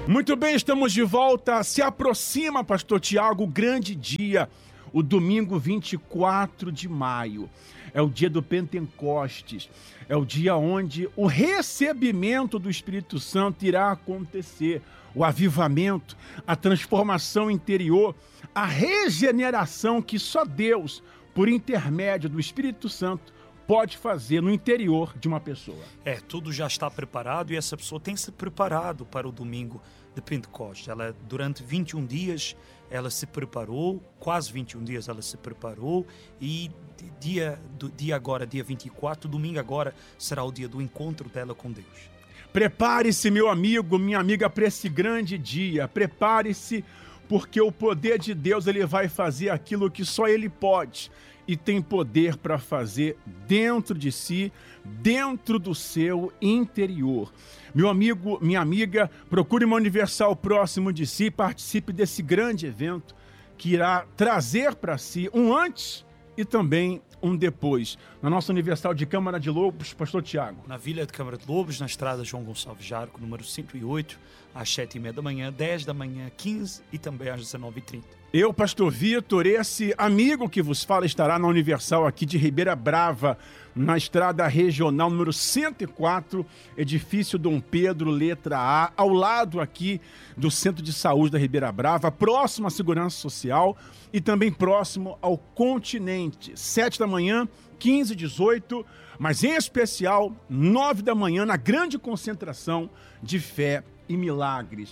Muito bem, estamos de volta. Se aproxima, pastor Tiago, o grande dia, o domingo 24 de maio. É o dia do Pentecostes. É o dia onde o recebimento do Espírito Santo irá acontecer. O avivamento, a transformação interior, a regeneração que só Deus, por intermédio do Espírito Santo, pode fazer no interior de uma pessoa. Tudo já está preparado e essa pessoa tem se preparado para o domingo de Pentecostes. Ela, durante 21 dias, ela se preparou, quase 21 dias ela se preparou e dia 24, domingo agora, será o dia do encontro dela com Deus. Prepare-se, meu amigo, minha amiga, para esse grande dia. Prepare-se, porque o poder de Deus ele vai fazer aquilo que só Ele pode. E tem poder para fazer dentro de si, dentro do seu interior. Meu amigo, minha amiga, procure uma Universal próximo de si, participe desse grande evento que irá trazer para si um antes e também um depois. Na nossa Universal de Câmara de Lobos, pastor Tiago. Na Vila de Câmara de Lobos, na estrada João Gonçalves Jarco, número 108, às 7h30 da manhã, 10 da manhã, 15 e também às 19h30. Eu, pastor Vitor, esse amigo que vos fala estará na Universal aqui de Ribeira Brava, na estrada regional número 104, edifício Dom Pedro, letra A, ao lado aqui do Centro de Saúde da Ribeira Brava, próximo à Segurança Social e também próximo ao Continente. 7 da manhã, 15 e 18, mas em especial 9 da manhã, na grande concentração de fé e milagres.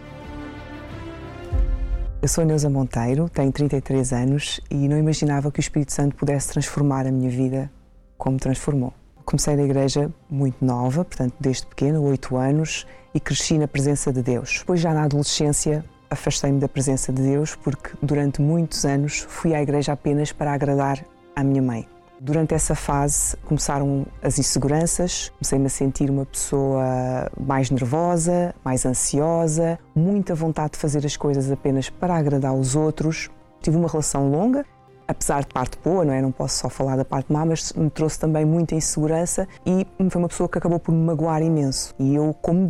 Eu sou Neuza Monteiro, tenho 33 anos e não imaginava que o Espírito Santo pudesse transformar a minha vida como transformou. Comecei na igreja muito nova, portanto desde pequena, 8 anos, e cresci na presença de Deus. Depois já na adolescência afastei-me da presença de Deus porque durante muitos anos fui à igreja apenas para agradar à minha mãe. Durante essa fase começaram as inseguranças, comecei-me a sentir uma pessoa mais nervosa, mais ansiosa, muita vontade de fazer as coisas apenas para agradar os outros. Tive uma relação longa, apesar de parte boa, não é? Não posso só falar da parte má, mas me trouxe também muita insegurança e foi uma pessoa que acabou por me magoar imenso. E eu, como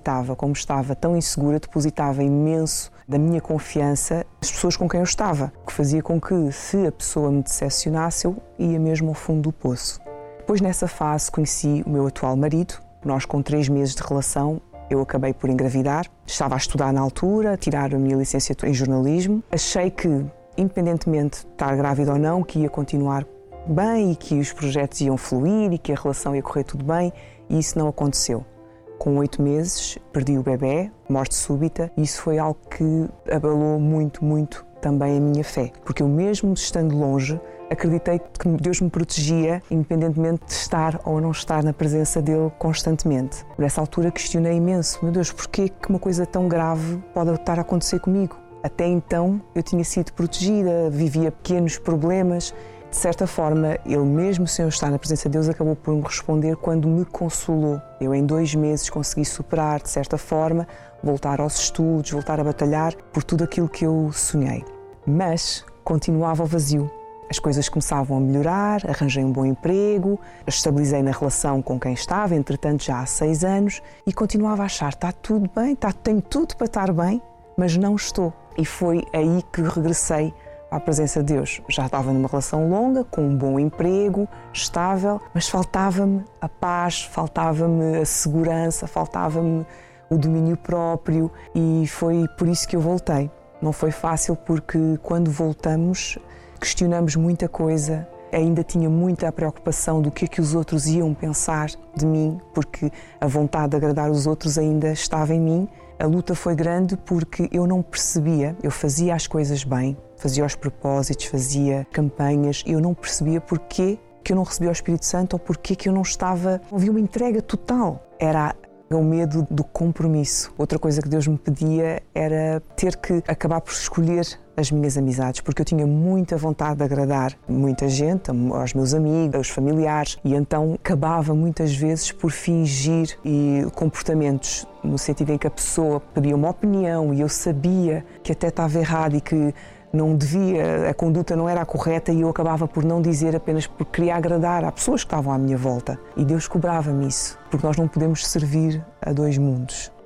estava tão insegura, depositava imenso da minha confiança nas pessoas com quem eu estava, que fazia com que, se a pessoa me decepcionasse, eu ia mesmo ao fundo do poço. Depois, nessa fase, conheci o meu atual marido. Nós, com 3 meses de relação, eu acabei por engravidar. Estava a estudar na altura, a tirar a minha licenciatura em jornalismo. Achei que, independentemente de estar grávida ou não, que ia continuar bem e que os projetos iam fluir e que a relação ia correr tudo bem, e isso não aconteceu. Com 8 meses, perdi o bebê, morte súbita, e isso foi algo que abalou muito, muito também a minha fé. Porque eu, mesmo estando longe, acreditei que Deus me protegia, independentemente de estar ou não estar na presença dele constantemente. Nessa altura questionei imenso: meu Deus, porquê que uma coisa tão grave pode estar a acontecer comigo? Até então eu tinha sido protegida, vivia pequenos problemas. De certa forma, ele, mesmo sem eu estar na presença de Deus, acabou por me responder quando me consolou. Eu, em 2 meses, consegui superar, de certa forma, voltar aos estudos, voltar a batalhar por tudo aquilo que eu sonhei. Mas continuava o vazio. As coisas começavam a melhorar, arranjei um bom emprego, estabilizei na relação com quem estava, entretanto já há 6 anos, e continuava a achar: está tudo bem, tenho tudo para estar bem, mas não estou. E foi aí que regressei à presença de Deus. Já estava numa relação longa, com um bom emprego, estável, mas faltava-me a paz, faltava-me a segurança, faltava-me o domínio próprio, e foi por isso que eu voltei. Não foi fácil porque quando voltamos questionamos muita coisa, ainda tinha muita preocupação do que os outros iam pensar de mim, porque a vontade de agradar os outros ainda estava em mim. A luta foi grande porque eu não percebia, eu fazia as coisas bem, fazia os propósitos, fazia campanhas, e eu não percebia porquê que eu não recebia o Espírito Santo ou porquê que eu não estava... Havia uma entrega total. Era o medo do compromisso. Outra coisa que Deus me pedia era ter que acabar por escolher as minhas amizades, porque eu tinha muita vontade de agradar muita gente, aos meus amigos, aos familiares, e então acabava muitas vezes por fingir comportamentos, no sentido em que a pessoa pedia uma opinião e eu sabia que até estava errado e que não devia, a conduta não era a correta, e eu acabava por não dizer apenas porque queria agradar às pessoas que estavam à minha volta. E Deus cobrava-me isso, porque nós não podemos servir a 2 mundos.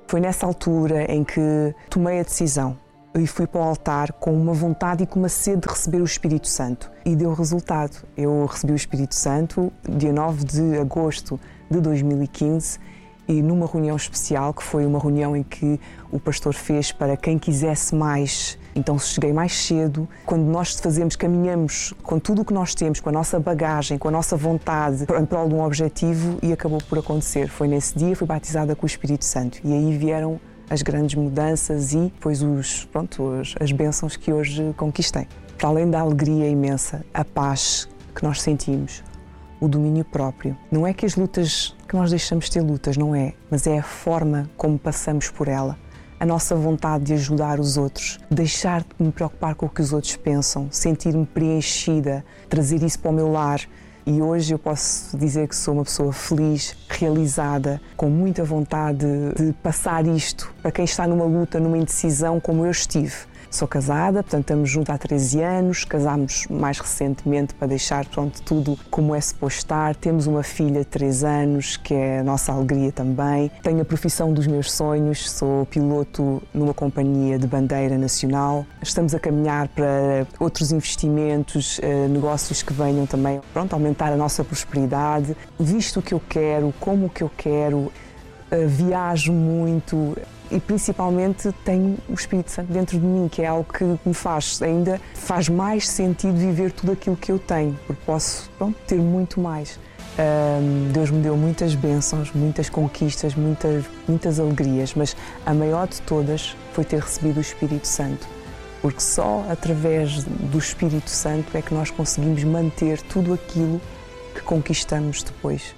Foi nessa altura em que tomei a decisão e fui para o altar com uma vontade e com uma sede de receber o Espírito Santo. E deu resultado. Eu recebi o Espírito Santo dia 9 de agosto de 2015 e numa reunião especial, que foi uma reunião em que o pastor fez para quem quisesse mais. Então cheguei mais cedo. Quando nós caminhamos com tudo o que nós temos, com a nossa bagagem, com a nossa vontade, em prol de um objetivo, e acabou por acontecer. Foi nesse dia, fui batizada com o Espírito Santo. E aí vieram as grandes mudanças e depois as bênçãos que hoje conquistei. Para além da alegria imensa, a paz que nós sentimos, o domínio próprio. Não é que as lutas, que nós deixamos de ter lutas, não é, mas é a forma como passamos por ela. A nossa vontade de ajudar os outros, deixar de me preocupar com o que os outros pensam, sentir-me preenchida, trazer isso para o meu lar. E hoje eu posso dizer que sou uma pessoa feliz, realizada, com muita vontade de passar isto para quem está numa luta, numa indecisão como eu estive. Sou casada, portanto estamos juntos há 13 anos, casámos mais recentemente para deixar tudo como é suposto estar. Temos uma filha de 3 anos, que é a nossa alegria também. Tenho a profissão dos meus sonhos, sou piloto numa companhia de bandeira nacional. Estamos a caminhar para outros investimentos, negócios que venham também, aumentar a nossa prosperidade. Visto o que eu quero, como o que eu quero, viajo muito. E principalmente tenho o Espírito Santo dentro de mim, que é algo que me faz mais sentido viver tudo aquilo que eu tenho, porque posso ter muito mais. Deus me deu muitas bênçãos, muitas conquistas, muitas alegrias, mas a maior de todas foi ter recebido o Espírito Santo, porque só através do Espírito Santo é que nós conseguimos manter tudo aquilo que conquistamos depois.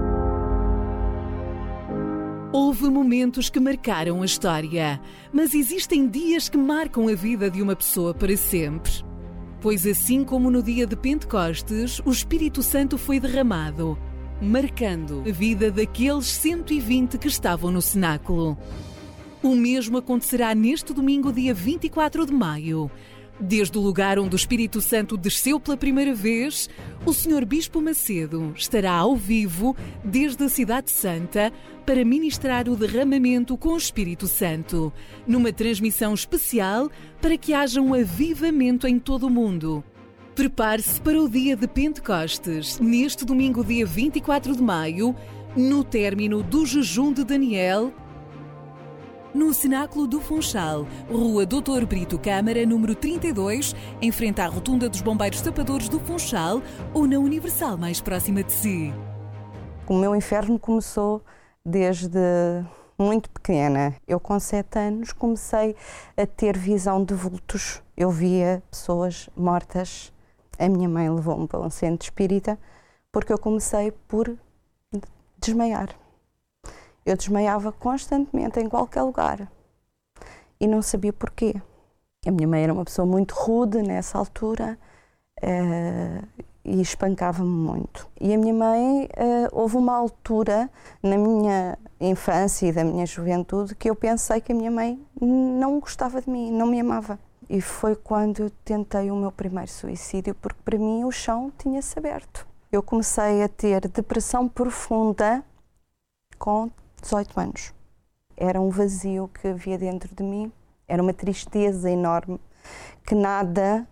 Houve momentos que marcaram a história, mas existem dias que marcam a vida de uma pessoa para sempre. Pois assim como no dia de Pentecostes, o Espírito Santo foi derramado, marcando a vida daqueles 120 que estavam no cenáculo. O mesmo acontecerá neste domingo, dia 24 de maio. Desde o lugar onde o Espírito Santo desceu pela primeira vez, o Sr. Bispo Macedo estará ao vivo desde a Cidade Santa para ministrar o derramamento com o Espírito Santo, numa transmissão especial para que haja um avivamento em todo o mundo. Prepare-se para o dia de Pentecostes, neste domingo, dia 24 de maio, no término do jejum de Daniel, no Cenáculo do Funchal, Rua Dr. Brito Câmara, número 32, em frente à Rotunda dos Bombeiros Tapadores do Funchal, ou na Universal mais próxima de si. O meu inferno começou desde muito pequena. Eu, com 7 anos, comecei a ter visão de vultos. Eu via pessoas mortas. A minha mãe levou-me para um centro espírita porque eu comecei por desmaiar. Eu desmaiava constantemente em qualquer lugar e não sabia porquê. A minha mãe era uma pessoa muito rude nessa altura e espancava-me muito. E a minha mãe, houve uma altura na minha infância e da minha juventude que eu pensei que a minha mãe não gostava de mim, não me amava. E foi quando eu tentei o meu primeiro suicídio, porque para mim o chão tinha-se aberto. Eu comecei a ter depressão profunda com 18 anos. Era um vazio que havia dentro de mim, era uma tristeza enorme, que nada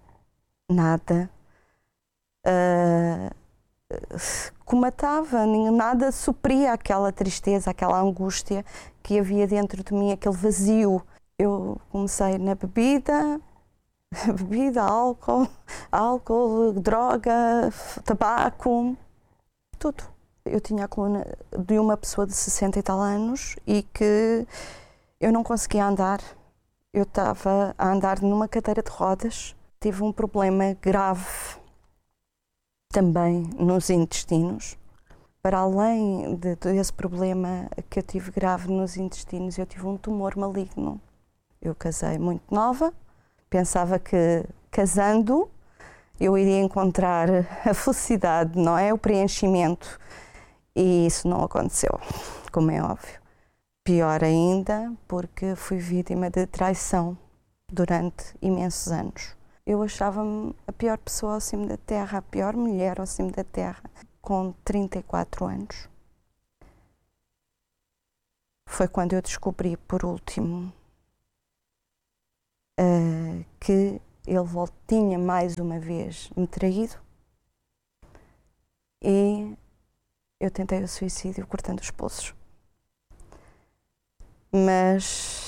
comatava, nada supria aquela tristeza, aquela angústia que havia dentro de mim, aquele vazio. Eu comecei na bebida, álcool, droga, tabaco, tudo. Eu tinha a coluna de uma pessoa de 60 e tal anos e que eu não conseguia andar. Eu estava a andar numa cadeira de rodas. Tive um problema grave também nos intestinos. Para além desse problema que eu tive grave nos intestinos, eu tive um tumor maligno. Eu casei muito nova. Pensava que casando eu iria encontrar a felicidade, não é? O preenchimento. E isso não aconteceu, como é óbvio. Pior ainda, porque fui vítima de traição durante imensos anos. Eu achava-me a pior pessoa ao cimo da terra, a pior mulher ao cimo da terra, com 34 anos. foi quando eu descobri, por último, que ele tinha mais uma vez me traído, e eu tentei o suicídio cortando os pulsos. Mas